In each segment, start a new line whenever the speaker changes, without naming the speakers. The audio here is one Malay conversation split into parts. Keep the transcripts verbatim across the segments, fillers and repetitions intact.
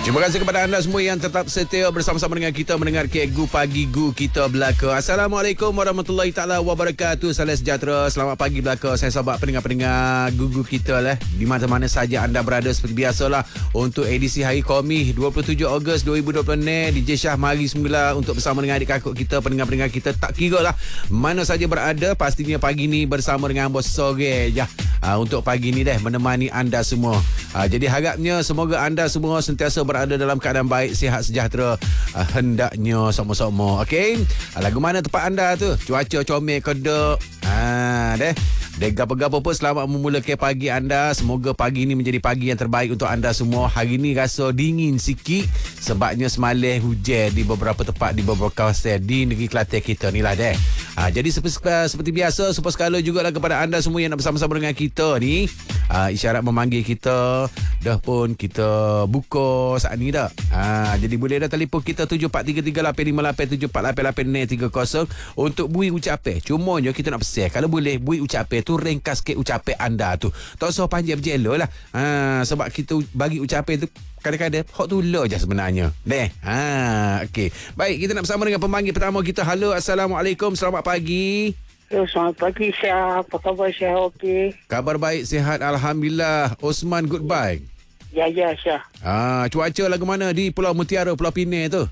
Terima kasih kepada anda semua yang tetap setia bersama-sama dengan kita mendengar Kegu Pagi Gu kita belaka. Assalamualaikum warahmatullahi taala wabarakatuh. Salam sejahtera. Selamat pagi belaka. Saya sahabat pendengar-pendengar Gugu kita lah. Di mana-mana saja anda berada, seperti biasalah untuk edisi Hari Qaumi dua puluh tujuh Ogos dua ribu dua puluh enam. D J Syah mari semula untuk bersama dengan adik kakak kita, pendengar-pendengar kita, tak kira lah mana saja berada, pastinya pagi ni bersama dengan bos sore je. Uh, untuk pagi ni deh menemani anda semua. Uh, jadi harapnya semoga anda semua sentiasa berada dalam keadaan baik, sihat, sejahtera. Uh, hendaknya sama-sama. Okey. Uh, lagu mana tempat anda tu? Cuaca comel kedok. Ah, deh. Dan gapo-gapo pun selamat memulakan pagi anda. Semoga pagi ini menjadi pagi yang terbaik untuk anda semua. Hari ini rasa dingin sikit sebabnya semalam hujan di beberapa tempat, di beberapa kawasan di negeri Kelantan kita ni lah deh. Ha, jadi seperti, seperti biasa, super sekala jugalah kepada anda semua yang nak bersama-sama dengan kita ni. Ha, isyarat memanggil kita. Dah pun kita buka saat ni dah. Ha, jadi boleh dah telefon kita tujuh empat tiga tiga lapan lima lapan tujuh empat lapan lapan enam tiga kosong untuk bui ucapan. Cumanya kita nak pesan, kalau boleh bui ucapan tu ringkas ke ucapan anda tu. Tak usah panjang berjelo lah. Ha, sebab kita bagi ucapan tu kadang-kadang hot tu lo je sebenarnya. Deh. Ha, okey. Baik, kita nak bersama dengan pemanggil pertama kita. Halo, Assalamualaikum. Selamat pagi.
Hello, selamat pagi Syah. Apa khabar Syah? Okey.
Kabar baik, sihat, alhamdulillah. Osman, goodbye.
Ya, ya Syah.
Ah, cuaca lagu mana di Pulau Mutiara, Pulau Pinang tu?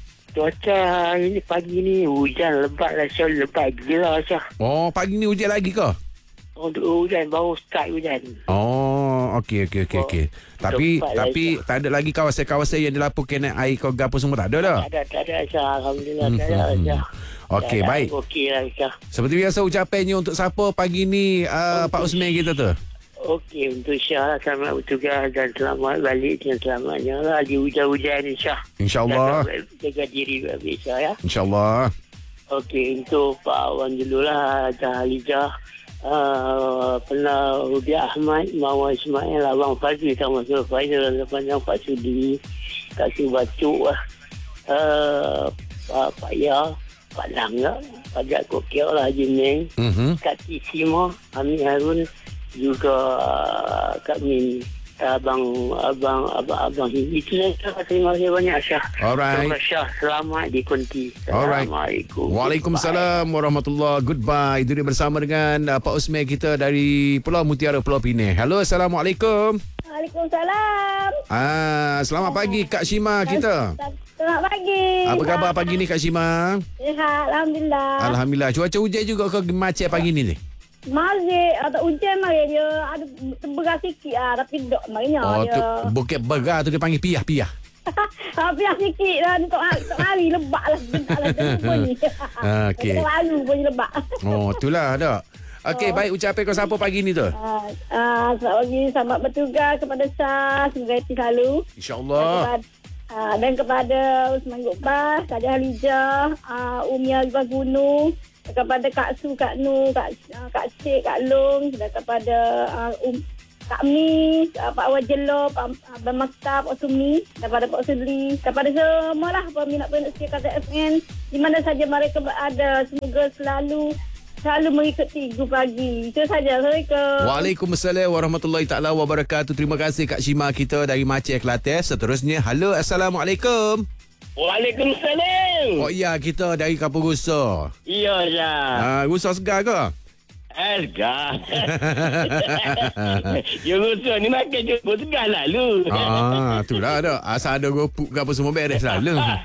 Cuaca ini pagi ni hujan lebat lah Syah. Lebat gila Syah.
Oh, pagi ni hujan lagi ke?
Oh, hujan baru start hujan.
Oh, okey okey okey okey. Tapi tapi
lah,
tak ada lagi kawasan-kawasan yang dilaporkan naik air kau gapo semua, tak ada dah.
Tak ada, tak ada Syah. Alhamdulillah tak ada Syah.
Okey, baik.
Okey lah Syah.
Seperti biasa ucapannya untuk siapa pagi ni uh, Pak Usman kita tu?
Okey, untuk Syah lah, selamat bertugas dan selamat balik dengan selamatnya lah di hujan-hujan ni Syah.
InsyaAllah.
Jaga, jaga diri baik Syah ya.
InsyaAllah.
Okey, untuk Pak Wan dululah, Haja Halijah. Uh, pernah Rubiah Ahmad, Mawar Ismail, Abang Fazil sama Sur Faizal, Panjang Pak Sudi, Kak Si Bacuk, uh, Pak Pak Ya, Pak Langga, Pak Jakob Kiau lah, Haji Meng,
Mhm.
Kak Tisima, Amin Harun, juga uh, Kak Min, Abang Abang Abang Abang itu saja. Terima kasih banyak Syah.
Alright.
Terima kasih Syah. Selamat di Kunti.
Alright.
Assalamualaikum.
Waalaikumsalam warahmatullahi. Goodbye. Itu dia bersama dengan uh, Pak Usman kita dari Pulau Mutiara, Pulau Pinang. Halo, Assalamualaikum.
Waalaikumsalam.
Ah, selamat pagi Kak Shima kita.
Selamat pagi.
Apa khabar pagi ni Kak Shima?
Sihat, Alhamdulillah.
Alhamdulillah. Cuaca hujan juga ke macam pagi ni ni?
Masih ada hujan mari dia. Ada terberas sikit ah tapi dok marinya
Oh,
dia.
tu bukit begar tu dia panggil piah-piah.
Tapi sikit lah untuk untuk hari lebak lah sebentar lah pun ni.
Ah, okey.
Lalu pun lebak.
Oh, itulah dak. Okey,
Oh.
baik, ucapan kau siapa pagi ni tu?
Ah, ah, selamat pagi, selamat bertugas kepada Syah, semoga happy selalu.
InsyaAllah.
Dan kepada, ah, dan kepada Usman Gokbas, Haja Halijah, ah, Umi Alibah Gunung, kepada Kak Su, Kak Nu, Kak uh, Kak Cik, Kak Long, dan kepada uh, um, Kak Mi, uh, Pak Wajelo, Pak Abang Maktab, Pak Sumi, kepada Pak Sudli, kepada semua lah peminat-peminat setia Kata F M di mana saja mereka berada, semoga selalu selalu mengikuti Gu Pagi. Itu saja. Assalamualaikum.
Waalaikumsalam warahmatullahi taala wabarakatuh. Terima kasih Kak Shima kita dari Maceh, Kelantan. Seterusnya, halo, Assalamualaikum.
Waalaikumsalam.
Oh ya, kita dari Kapur Rusa.
Iya Syah.
Ah, Rusa segar ke?
Segar. Ya Rusa ni makan je pun segar lalu.
Ah, itulah dah. Asal ada gopuk ke apa semua beres selalu.